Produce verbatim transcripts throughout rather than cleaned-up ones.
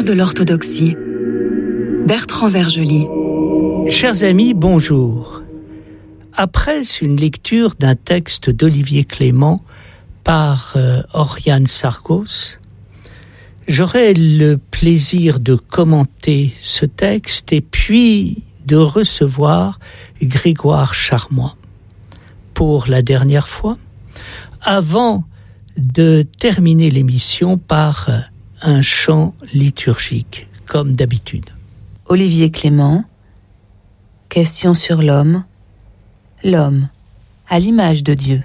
de l'orthodoxie. Bertrand Vergely. Chers amis, bonjour. Après une lecture d'un texte d'Olivier Clément par euh, Oriane Sargos, j'aurai le plaisir de commenter ce texte et puis de recevoir Grégoire Charmois pour la dernière fois, avant de terminer l'émission par un chant liturgique, comme d'habitude. Olivier Clément, question sur l'homme, l'homme, à l'image de Dieu.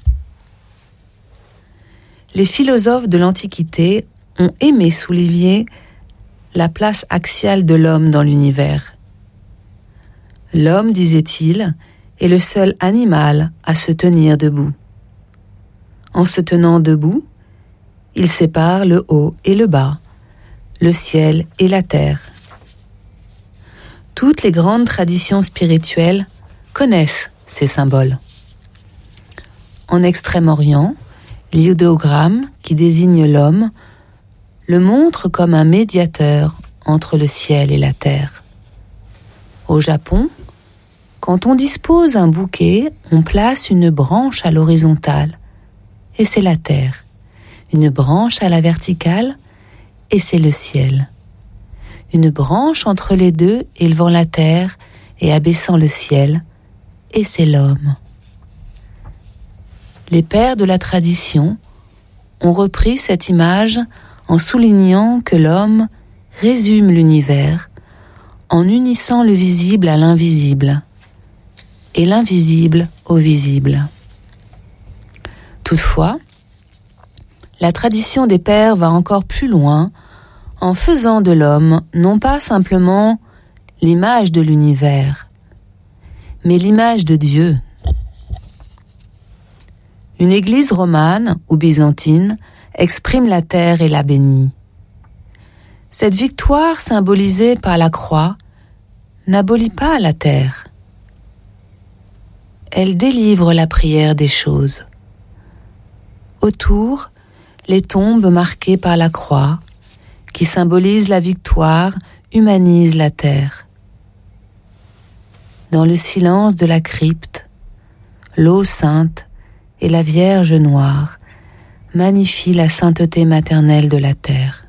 Les philosophes de l'Antiquité ont aimé souligner la place axiale de l'homme dans l'univers. L'homme, disait-il, est le seul animal à se tenir debout. En se tenant debout, il sépare le haut et le bas, le ciel et la terre. Toutes les grandes traditions spirituelles connaissent ces symboles. En Extrême-Orient, l'idéogramme, qui désigne l'homme, le montre comme un médiateur entre le ciel et la terre. Au Japon, quand on dispose un bouquet, on place une branche à l'horizontale, et c'est la terre. Une branche à la verticale, et c'est le ciel. Une branche entre les deux élevant la terre et abaissant le ciel, et c'est l'homme. Les pères de la tradition ont repris cette image en soulignant que l'homme résume l'univers en unissant le visible à l'invisible et l'invisible au visible. Toutefois, la tradition des pères va encore plus loin en faisant de l'homme non pas simplement l'image de l'univers, mais l'image de Dieu. Une église romane ou byzantine exprime la terre et la bénit. Cette victoire symbolisée par la croix n'abolit pas la terre. Elle délivre la prière des choses. Autour, les tombes marquées par la croix, qui symbolisent la victoire, humanisent la terre. Dans le silence de la crypte, l'eau sainte et la Vierge noire magnifient la sainteté maternelle de la terre.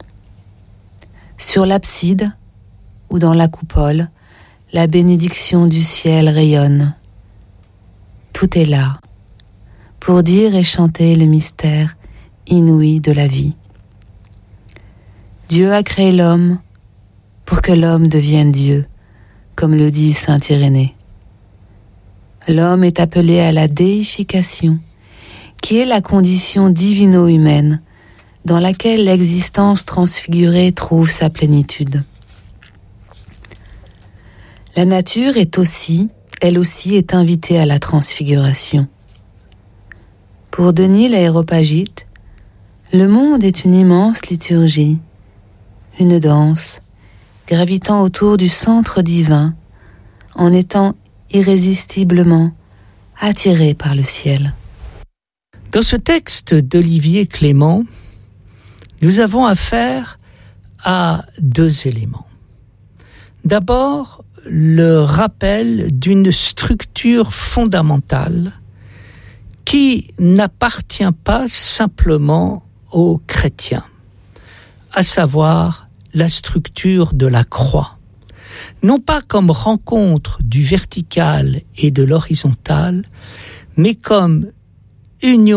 Sur l'abside ou dans la coupole, la bénédiction du ciel rayonne. Tout est là, pour dire et chanter le mystère inouï de la vie. Dieu a créé l'homme pour que l'homme devienne Dieu, comme le dit saint Irénée. L'homme est appelé à la déification, qui est la condition divino-humaine dans laquelle l'existence transfigurée trouve sa plénitude. La nature est aussi, elle aussi, est invitée à la transfiguration. Pour Denis l'Aréopagite, le monde est une immense liturgie, une danse, gravitant autour du centre divin, en étant irrésistiblement attiré par le ciel. Dans ce texte d'Olivier Clément, nous avons affaire à deux éléments. D'abord, le rappel d'une structure fondamentale qui n'appartient pas simplement aux chrétiens, à savoir la structure de la croix. Non pas comme rencontre du vertical et de l'horizontal, mais comme union